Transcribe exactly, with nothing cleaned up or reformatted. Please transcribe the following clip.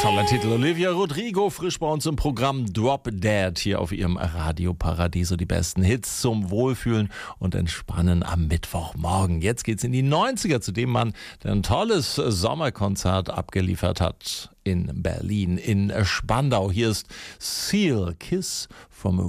Toller Titel. Olivia Rodrigo, frisch bei uns im Programm Drop Dead hier auf ihrem Radio Paradiso. Die besten Hits zum Wohlfühlen und Entspannen am Mittwochmorgen. Jetzt geht's in die neunziger zu dem Mann, der ein tolles Sommerkonzert abgeliefert hat in Berlin, in Spandau. Hier ist Seal, Kiss from a